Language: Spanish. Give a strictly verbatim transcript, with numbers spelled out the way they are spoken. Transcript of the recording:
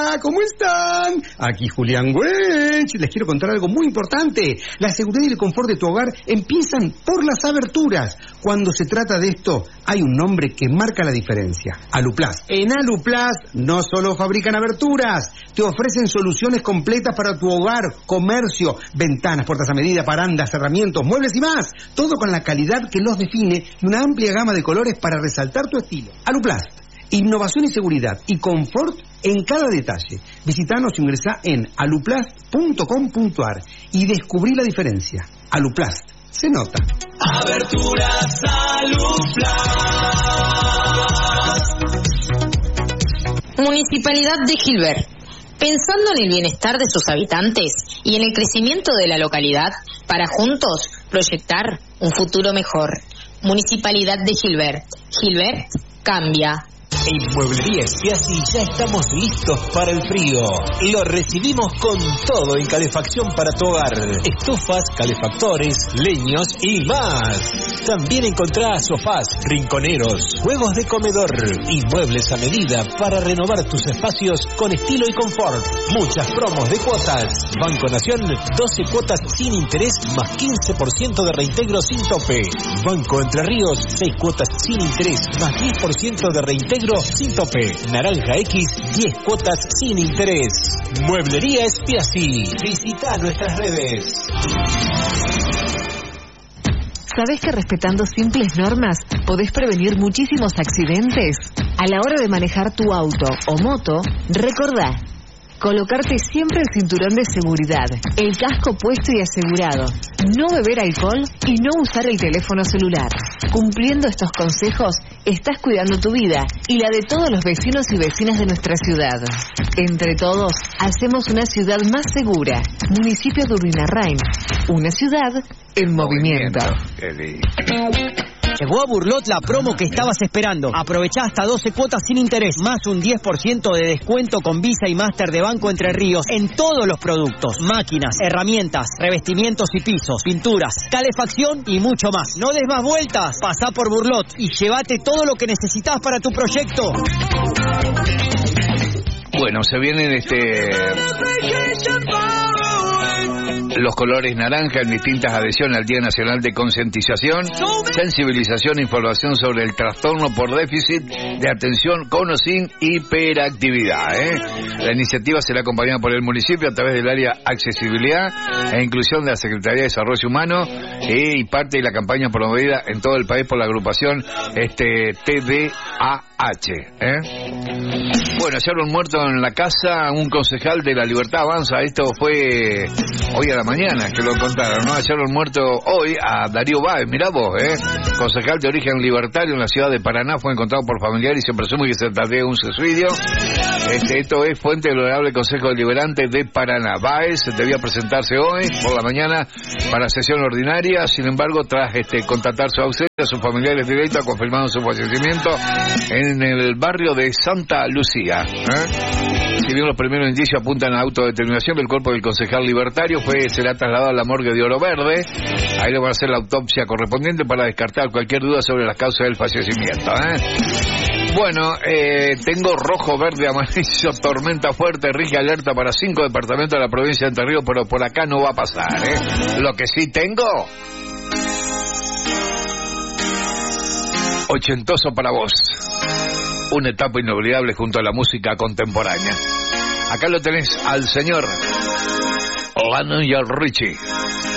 Hola, ¿cómo están? Aquí Julián Wench. Les quiero contar algo muy importante. La seguridad y el confort de tu hogar empiezan por las aberturas. Cuando se trata de esto, hay un nombre que marca la diferencia. Aluplast. En Aluplast no solo fabrican aberturas, te ofrecen soluciones completas para tu hogar, comercio, ventanas, puertas a medida, parandas, cerramientos, muebles y más. Todo con la calidad que los define y una amplia gama de colores para resaltar tu estilo. Aluplast. Innovación y seguridad y confort en cada detalle. Visitanos o ingresá en aluplast punto com punto ar y descubrí la diferencia. Aluplast. Se nota. Aberturas Aluplast. Municipalidad de Gilbert. Pensando en el bienestar de sus habitantes y en el crecimiento de la localidad, para juntos proyectar un futuro mejor. Municipalidad de Gilbert. Gilbert cambia. En Mueblería Spiazzi ya estamos listos para el frío. Lo recibimos con todo en calefacción para tu hogar. Estufas, calefactores, leños y más. También encontrás sofás, rinconeros, juegos de comedor y muebles a medida para renovar tus espacios con estilo y confort. Muchas promos de cuotas. Banco Nación, doce cuotas sin interés más quince por ciento de reintegro sin tope. Banco Entre Ríos, seis cuotas sin interés más diez por ciento de reintegro sin tope. Naranja X, diez cuotas sin interés. Mueblería Spiazzi. Visita nuestras redes. ¿Sabés que respetando simples normas podés prevenir muchísimos accidentes? A la hora de manejar tu auto o moto, recordá colocarte siempre el cinturón de seguridad, el casco puesto y asegurado, no beber alcohol y no usar el teléfono celular. Cumpliendo estos consejos, estás cuidando tu vida y la de todos los vecinos y vecinas de nuestra ciudad. Entre todos, hacemos una ciudad más segura. Municipio de Urdinarrain, una ciudad en movimiento. Llegó a Burlot la promo que estabas esperando. Aprovechá hasta doce cuotas sin interés, más un diez por ciento de descuento con Visa y Master de Banco Entre Ríos en todos los productos. Máquinas, herramientas, revestimientos y pisos, pinturas, calefacción y mucho más. No des más vueltas, pasá por Burlot y llévate todo lo que necesitas para tu proyecto. Bueno, se vienen este... los colores naranja en distintas adhesiones al Día Nacional de Concientización, sensibilización e información sobre el trastorno por déficit de atención con o sin hiperactividad. ¿eh? La iniciativa será acompañada por el municipio a través del área accesibilidad e inclusión de la Secretaría de Desarrollo Humano eh, y parte de la campaña promovida en todo el país por la agrupación este T D A H. ¿eh? Bueno, hallaron muerto en la casa un concejal de La Libertad Avanza. Esto fue hoy a la mañana que lo contaron, ¿no? Hallaron muerto hoy a Darío Báez, mirá vos, ¿eh? Concejal de origen libertario en la ciudad de Paraná, fue encontrado por familiares y se presume que se trató de un suicidio. Este, esto es fuente del Honorable Consejo Deliberante de Paraná. Báez debía presentarse hoy por la mañana para sesión ordinaria, sin embargo, tras este, constatar su ausencia, sus familiares directos confirmaron su fallecimiento en el barrio de Santa Lucía. ¿eh? Si bien los primeros indicios apuntan a autodeterminación, el cuerpo del concejal libertario fue será trasladado a la morgue de Oro Verde. Ahí le van a hacer la autopsia correspondiente para descartar cualquier duda sobre las causas del fallecimiento. ¿eh? Bueno, eh, tengo rojo, verde, amarillo, tormenta fuerte, rige alerta para cinco departamentos de la provincia de Entre Ríos, pero por acá no va a pasar. ¿eh? Lo que sí tengo... ochentoso para vos. Una etapa inolvidable junto a la música contemporánea. Acá lo tenés al señor Lionel Richie.